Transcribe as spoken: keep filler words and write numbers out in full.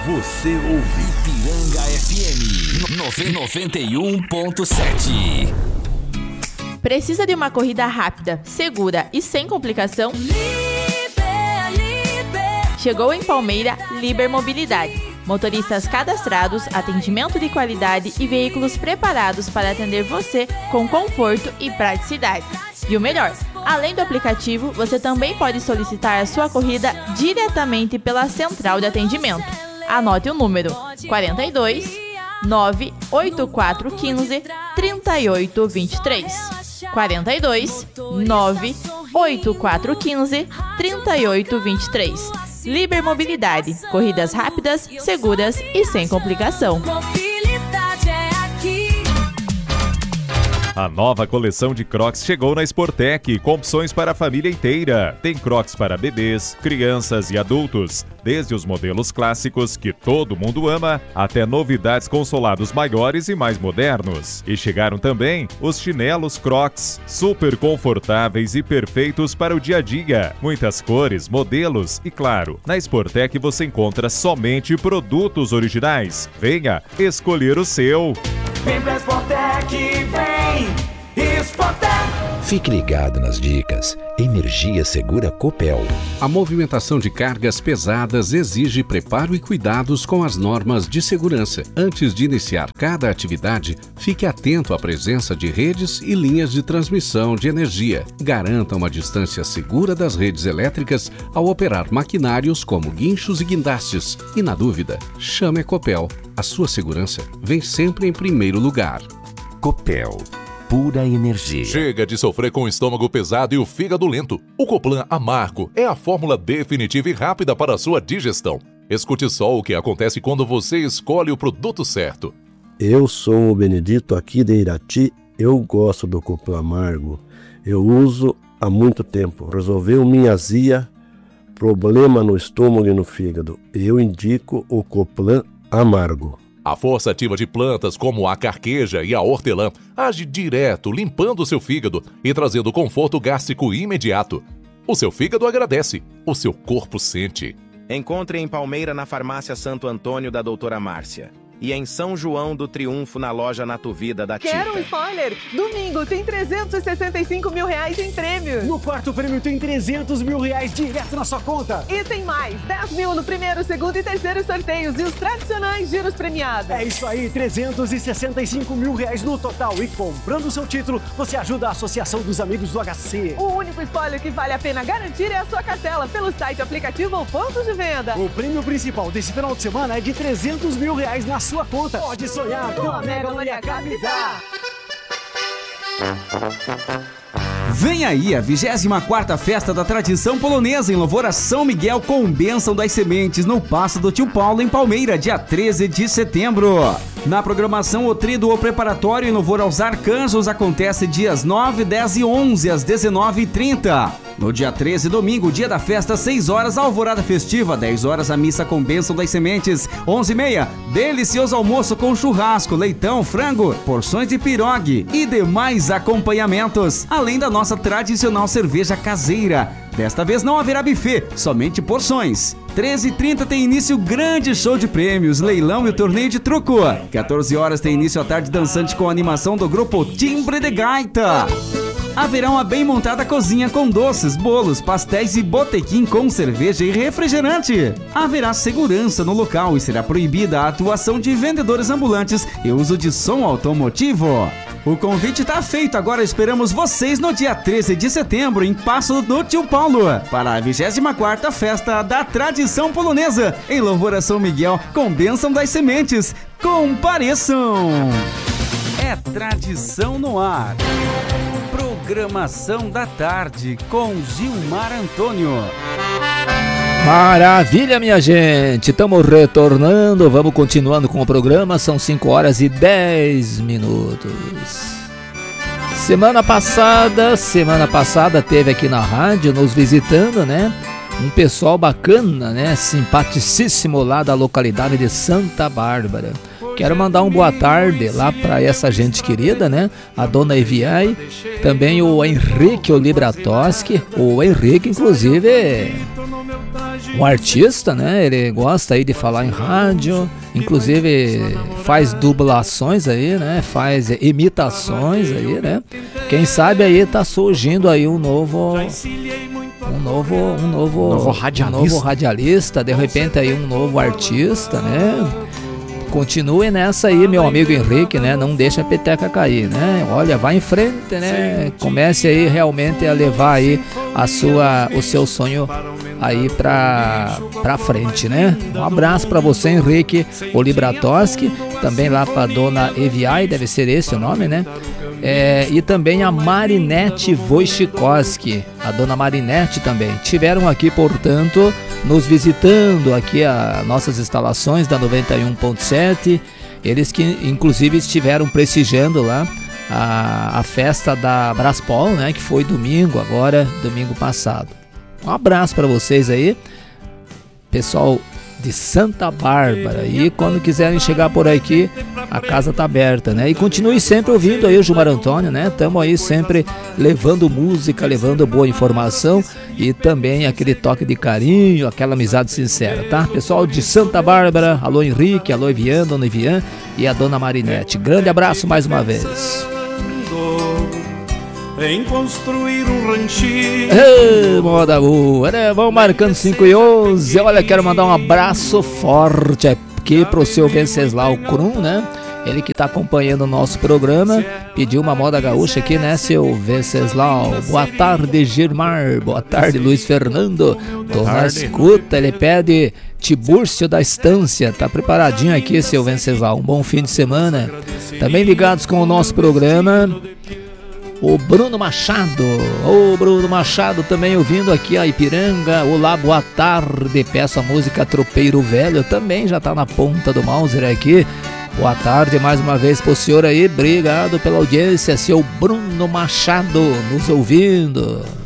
Você ouve Ipiranga F M noventa e um ponto sete. Precisa de uma corrida rápida, segura e sem complicação? Liber, Liber. Chegou em Palmeira Liber Mobilidade. Motoristas cadastrados, atendimento de qualidade e veículos preparados para atender você com conforto e praticidade. E o melhor, além do aplicativo, você também pode solicitar a sua corrida diretamente pela central de atendimento. Anote o número quarenta e dois, nove oito quatro um cinco, três oito dois três. quarenta e dois, nove oito quatro um cinco, três oito dois três. Liber Mobilidade, corridas rápidas, seguras e sem complicação. Mobilidade é aqui. A nova coleção de Crocs chegou na Sportec, com opções para a família inteira. Tem Crocs para bebês, crianças e adultos, desde os modelos clássicos que todo mundo ama, até novidades com solados maiores e mais modernos. E chegaram também os chinelos Crocs, super confortáveis e perfeitos para o dia a dia. Muitas cores, modelos e, claro, na Sportec você encontra somente produtos originais. Venha escolher o seu. Vem pra Sportec, vem! Sportec! Fique ligado nas dicas. Energia Segura Copel. A movimentação de cargas pesadas exige preparo e cuidados com as normas de segurança. Antes de iniciar cada atividade, fique atento à presença de redes e linhas de transmissão de energia. Garanta uma distância segura das redes elétricas ao operar maquinários como guinchos e guindastes. E na dúvida, chame a Copel. A sua segurança vem sempre em primeiro lugar. Copel. Pura energia. Chega de sofrer com o estômago pesado e o fígado lento. O Coplan Amargo é a fórmula definitiva e rápida para a sua digestão. Escute só o que acontece quando você escolhe o produto certo. Eu sou o Benedito aqui de Irati. Eu gosto do Coplan Amargo. Eu uso há muito tempo. Resolveu minha azia, problema no estômago e no fígado. Eu indico o Coplan Amargo. A força ativa de plantas como a carqueja e a hortelã age direto, limpando o seu fígado e trazendo conforto gástrico imediato. O seu fígado agradece, o seu corpo sente. Encontre em Palmeira na farmácia Santo Antônio da doutora Márcia. E em São João do Triunfo na loja Natuvida da Tita. Quero um spoiler? Domingo tem trezentos e sessenta e cinco mil reais em prêmios. No quarto prêmio tem trezentos mil reais direto na sua conta. E tem mais, dez mil no primeiro, segundo e terceiro sorteios e os tradicionais giros premiados. É isso aí, trezentos e sessenta e cinco mil reais no total. E comprando o seu título, você ajuda a Associação dos Amigos do H C. O único spoiler que vale a pena garantir é a sua cartela pelo site, aplicativo ou pontos de venda. O prêmio principal desse final de semana é de trezentos mil reais na sua conta. Pode sonhar com a Mega Maniacada me dá. Vem aí a vigésima quarta Festa da Tradição Polonesa em louvor a São Miguel com bênção das sementes no Paço do Tio Paulo em Palmeira, dia treze de setembro. Na programação, o Tríduo ou Preparatório em louvor aos arcanjos acontece dias nove, dez e onze às dezenove e trinta. No dia treze, domingo, dia da festa, seis horas, alvorada festiva, dez horas, a missa com bênção das sementes, onze e meia, delicioso almoço com churrasco, leitão, frango, porções de pirogue e demais acompanhamentos, além da nossa tradicional cerveja caseira. Desta vez não haverá buffet, somente porções. treze e trinta tem início o grande show de prêmios, leilão e o torneio de truco. quatorze horas tem início a tarde dançante com a animação do grupo Timbre de Gaita. Haverá uma bem montada cozinha com doces, bolos, pastéis e botequim com cerveja e refrigerante. Haverá segurança no local e será proibida a atuação de vendedores ambulantes e uso de som automotivo. O convite está feito, agora esperamos vocês no dia treze de setembro em Paço do Tio Paulo para a vigésima quarta Festa da Tradição Polonesa em louvor a São Miguel com bênção das sementes. Compareçam! É tradição no ar. Programação da tarde com Gilmar Antônio. Maravilha, minha gente, estamos retornando, vamos continuando com o programa, são cinco horas e dez minutos. Semana passada, semana passada teve aqui na rádio nos visitando, né? Um pessoal bacana, né? Simpaticíssimo lá da localidade de Santa Bárbara. Quero mandar um boa tarde lá para essa gente querida, né? A dona Eviai, também o Henrique Olibratoski, o Henrique, inclusive, um artista, né? Ele gosta aí de falar em rádio, inclusive faz dublações aí, né? Faz imitações aí, né? Quem sabe aí tá surgindo aí um novo... Um novo, um novo, novo radialista. Um novo radialista, de repente aí um novo artista, né? Continue nessa aí, meu amigo Henrique, né? Não deixa a peteca cair, né? Olha, vai em frente, né? Comece aí realmente a levar aí a sua, o seu sonho aí pra, pra frente, né? Um abraço pra você, Henrique Olibratoski, também lá pra dona Eviai, deve ser esse o nome, né? É, e também a Marinete Wojcikowski, a dona Marinete também, tiveram aqui, portanto, nos visitando aqui as nossas instalações da noventa e um ponto sete, eles que inclusive estiveram prestigiando lá a, a festa da Braspol, né, que foi domingo agora, domingo passado. Um abraço para vocês aí, pessoal de Santa Bárbara, e quando quiserem chegar por aqui, a casa tá aberta, né? E continue sempre ouvindo aí o Gilmar Antônio, né? Estamos aí sempre levando música, levando boa informação e também aquele toque de carinho, aquela amizade sincera, tá? Pessoal de Santa Bárbara, alô Henrique, alô Evian, dona Evian e a dona Marinete. Grande abraço mais uma vez. Em construir um ranchinho. Ei, moda boa, né? Vamos marcando cinco e onze. Olha, quero mandar um abraço forte aqui pro seu Venceslau Krum, né? Ele que tá acompanhando o nosso programa. Pediu uma moda gaúcha aqui, né, seu Venceslau? Boa tarde, Girmar. Boa tarde, Luiz Fernando. Tô na escuta. Ele pede Tibúrcio da Estância. Tá preparadinho aqui, seu Venceslau. Um bom fim de semana. Também ligados com o nosso programa, o Bruno Machado, o Bruno Machado também ouvindo aqui a Ipiranga. Olá, boa tarde, peço a música Tropeiro Velho, também já tá na ponta do Mauser aqui. Boa tarde mais uma vez pro senhor aí, obrigado pela audiência, seu Bruno Machado nos ouvindo.